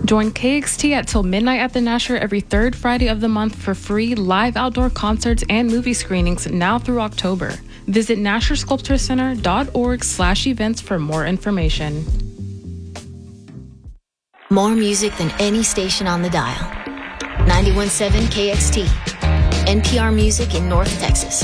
Join KXT at Till Midnight at the Nasher every third Friday of the month for free live outdoor concerts and movie screenings now through October. Visit NasherSculptureCenter.org/events for more information. More music than any station on the dial. 91.7 KXT. NPR Music in North Texas.